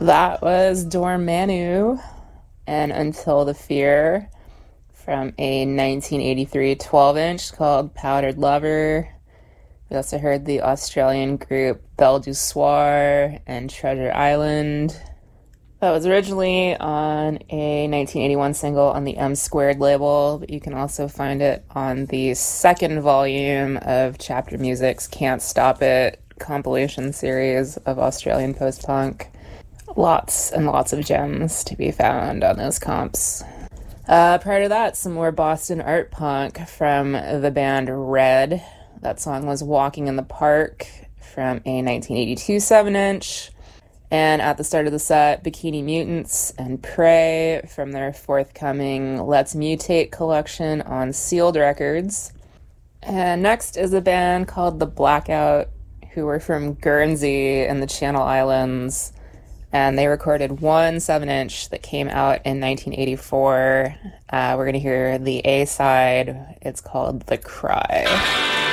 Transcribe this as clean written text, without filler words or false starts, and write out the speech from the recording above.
That was Dormammu and Until the Fear from a 1983 12-inch called Powdered Lover. We also heard the Australian group Belle du Soir and Treasure Island. That was originally on a 1981 single on the M Squared label, but you can also find it on the second volume of Chapter Music's Can't Stop It compilation series of Australian post-punk. Lots and lots of gems to be found on those comps. Prior to that, some more Boston art punk from the band Red. That song was Walking in the Park from a 1982 7-inch. And at the start of the set, Bikini Mutants and Prey from their forthcoming Let's Mutate collection on Sealed Records. And next is a band called The Blackout, who were from Guernsey and the Channel Islands. And they recorded one 7-inch that came out in 1984. We're going to hear the A-side. It's called The Cry.